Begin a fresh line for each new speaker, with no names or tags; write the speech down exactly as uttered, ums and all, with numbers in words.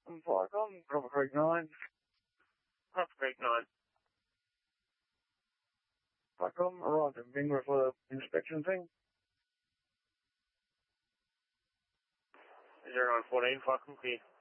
Falcom, Bravo Creek nine.
Bravo Creek nine.
Falcom arrived in Bingwa for the inspection thing.
zero nine fourteen, Falcom, clear.